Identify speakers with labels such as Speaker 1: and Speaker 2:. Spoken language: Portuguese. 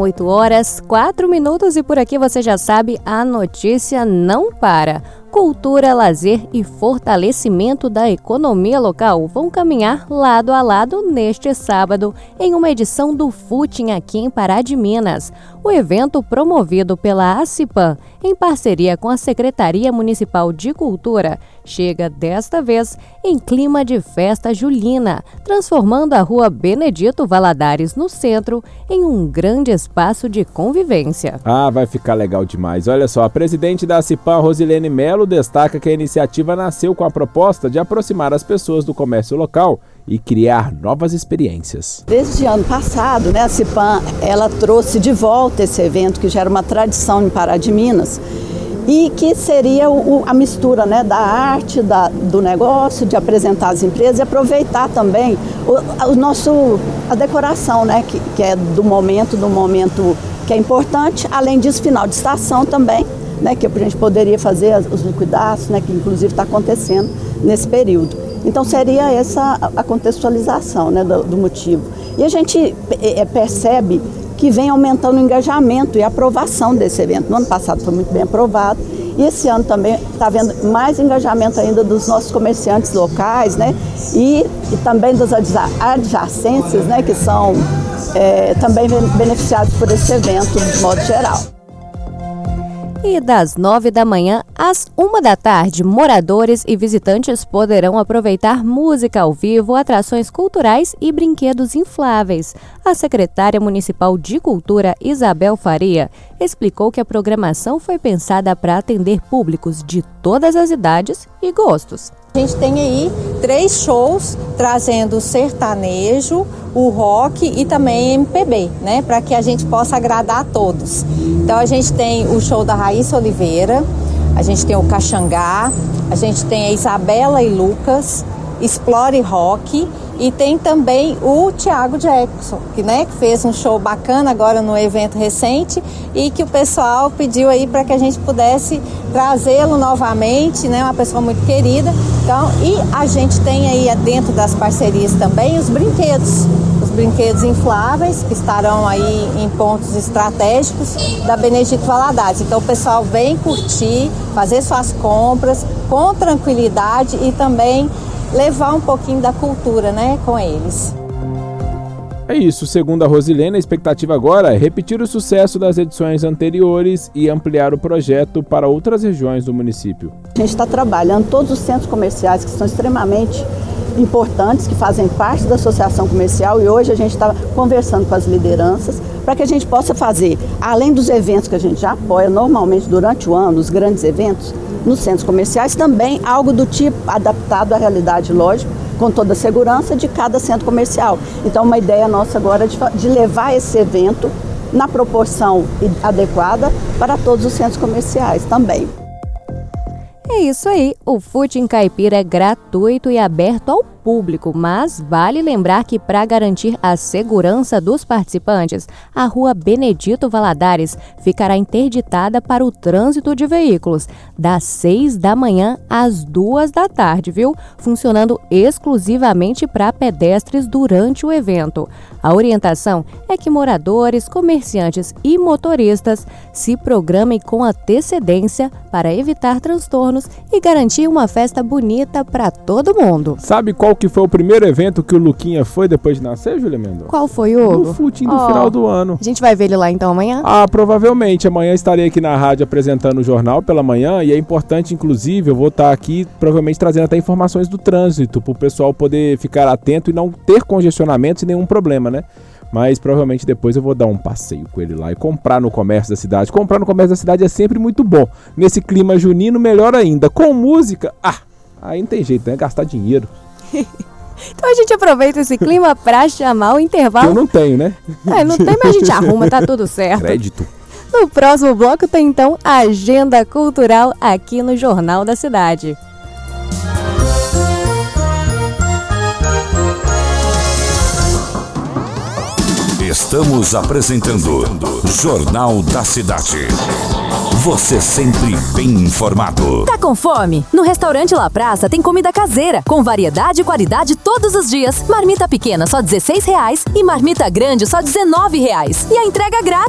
Speaker 1: São 8h04 e por aqui você já sabe, a notícia não para. Cultura, lazer e fortalecimento da economia local vão caminhar lado a lado neste sábado em uma edição do Footing aqui em Pará de Minas. O evento, promovido pela ACIPAM, em parceria com a Secretaria Municipal de Cultura, chega desta vez em clima de festa julina, transformando a Rua Benedito Valadares no centro em um grande espaço de convivência.
Speaker 2: Vai ficar legal demais. Olha só, a presidente da ACIPAM, Rosilene Melo, destaca que a iniciativa nasceu com a proposta de aproximar as pessoas do comércio local e criar novas experiências.
Speaker 3: Desde ano passado, a ACIPAM, ela trouxe de volta esse evento que já era uma tradição em Pará de Minas e que seria a mistura da arte, do negócio, de apresentar as empresas e aproveitar também a decoração, que é do momento que é importante, além disso, final de estação também, que a gente poderia fazer os liquidaços, que inclusive está acontecendo nesse período. Então seria essa a contextualização do motivo. E a gente percebe que vem aumentando o engajamento e a aprovação desse evento. No ano passado foi muito bem aprovado e esse ano também está havendo mais engajamento ainda dos nossos comerciantes locais, e também das adjacências, que são também beneficiados por esse evento de modo geral.
Speaker 1: E das 9h às 13h, moradores e visitantes poderão aproveitar música ao vivo, atrações culturais e brinquedos infláveis. A secretária municipal de Cultura, Isabel Faria, explicou que a programação foi pensada para atender públicos de todas as idades e gostos.
Speaker 4: A gente tem aí 3 shows trazendo o sertanejo, o rock e também MPB, para que a gente possa agradar a todos. Então a gente tem o show da Raíssa Oliveira, a gente tem o Caxangá, a gente tem a Isabela e Lucas, Explore Rock e tem também o Thiago Jackson, que fez um show bacana agora no evento recente e que o pessoal pediu aí para que a gente pudesse trazê-lo novamente, uma pessoa muito querida. Então, e a gente tem aí dentro das parcerias também os brinquedos infláveis que estarão aí em pontos estratégicos da Benedito Valadares. Então o pessoal vem curtir, fazer suas compras com tranquilidade e também levar um pouquinho da cultura, com eles.
Speaker 2: É isso, segundo a Rosilene, a expectativa agora é repetir o sucesso das edições anteriores e ampliar o projeto para outras regiões do município.
Speaker 3: A gente está trabalhando todos os centros comerciais que são extremamente importantes, que fazem parte da associação comercial, e hoje a gente está conversando com as lideranças para que a gente possa fazer, além dos eventos que a gente já apoia normalmente durante o ano, os grandes eventos nos centros comerciais, também algo do tipo adaptado à realidade, lógico, com toda a segurança de cada centro comercial. Então uma ideia nossa agora é de levar esse evento na proporção adequada para todos os centros comerciais também.
Speaker 1: É isso aí, o Footing Caipira é gratuito e aberto ao público, mas vale lembrar que para garantir a segurança dos participantes, a Rua Benedito Valadares ficará interditada para o trânsito de veículos, das 6h às 2h, viu? Funcionando exclusivamente para pedestres durante o evento. A orientação é que moradores, comerciantes e motoristas se programem com antecedência para evitar transtornos e garantir uma festa bonita para todo mundo.
Speaker 2: Sabe qual que foi o primeiro evento que o Luquinha foi depois de nascer, Júlia Mendonça?
Speaker 1: Qual foi, Hugo?
Speaker 2: No Footing do final do ano.
Speaker 1: A gente vai ver ele lá então amanhã?
Speaker 2: Provavelmente. Amanhã estarei aqui na rádio apresentando o jornal pela manhã e é importante, inclusive, eu vou estar aqui provavelmente trazendo até informações do trânsito para o pessoal poder ficar atento e não ter congestionamento e nenhum problema, Mas provavelmente depois eu vou dar um passeio com ele lá e comprar no comércio da cidade. Comprar no comércio da cidade é sempre muito bom. Nesse clima junino, melhor ainda. Com música, aí não tem jeito, gastar dinheiro.
Speaker 1: Então a gente aproveita esse clima para chamar o intervalo.
Speaker 2: Eu não tenho, né?
Speaker 1: Não tem, mas a gente arruma, tá tudo certo.
Speaker 2: Crédito.
Speaker 1: No próximo bloco tem então a agenda cultural aqui no Jornal da Cidade.
Speaker 5: Estamos apresentando Jornal da Cidade. Você sempre bem informado.
Speaker 6: Tá com fome? No Restaurante La Praça tem comida caseira, com variedade e qualidade todos os dias. Marmita pequena só R$16 e marmita grande só R$19. E a entrega grátis.